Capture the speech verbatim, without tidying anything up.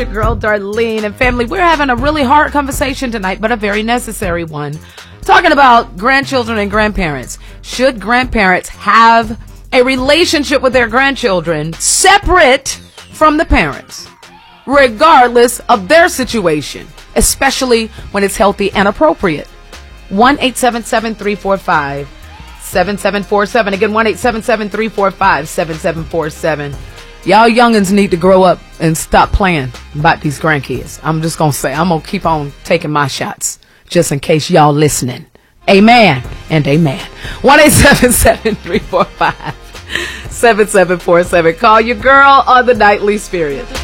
Girl Darlene and family, we're having a really hard conversation tonight, but a very necessary one. Talking about grandchildren and grandparents. Should grandparents have a relationship with their grandchildren separate from the parents, regardless of their situation, especially when it's healthy and appropriate? one eight seven seven, three four five, seven seven four seven. Again, one eight seven seven, three four five, seven seven four seven. Y'all youngins need to grow up and stop playing about these grandkids. I'm just going to say, I'm going to keep on taking my shots just in case y'all listening. Amen and amen. one eight seven seven, three four five, seven seven four seven. Call your girl on the Nightly Spirit.